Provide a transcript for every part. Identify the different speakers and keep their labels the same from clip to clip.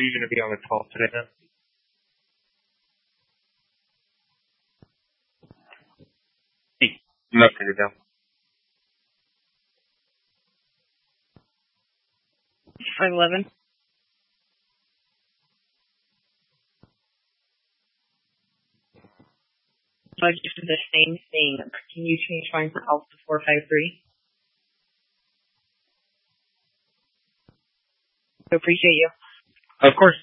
Speaker 1: you going to be on the 12th today then? Hey, I'm up to go.
Speaker 2: 511. Just the same thing. Can you change mine for Alpha 453? I appreciate you.
Speaker 1: Of course.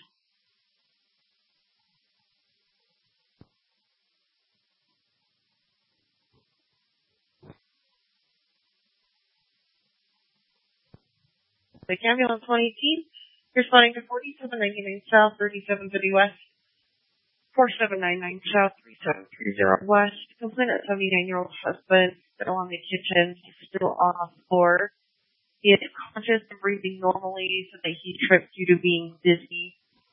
Speaker 2: The ambulance 118. You're spotting to 4799 South, 3730 West, 4799 South, 3730 West. Complainant 79-year-old husband, still on the kitchen, still on the floor. He is conscious and breathing normally, so that he tripped due to being dizzy.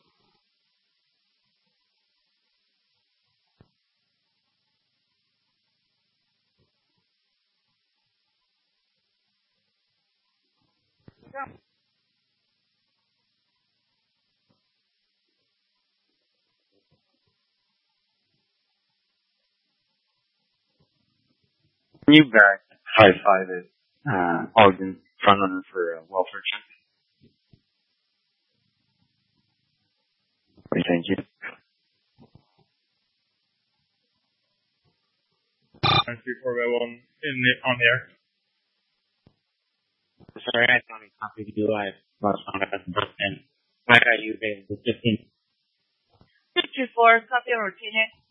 Speaker 1: You back high-five at Ogden front runner for welfare check. Thank you. 934-1 on the air.
Speaker 3: Sorry, I don't copy you. I lost on it and I got you available 15.
Speaker 2: 224, copy on routine.